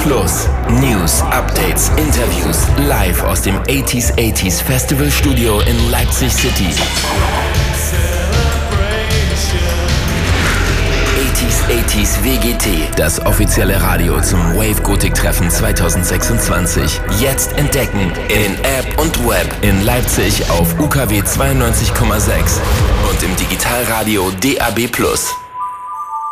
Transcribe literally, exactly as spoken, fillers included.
Plus. News, Updates, Interviews, live aus dem achtziger achtziger Festival Studio in Leipzig City. achtziger achtziger W G T, das offizielle Radio zum Wave Gothic Treffen zwanzig sechsundzwanzig. Jetzt entdecken in App und Web in Leipzig auf U K W zweiundneunzig Komma sechs und im Digitalradio D A B Plus.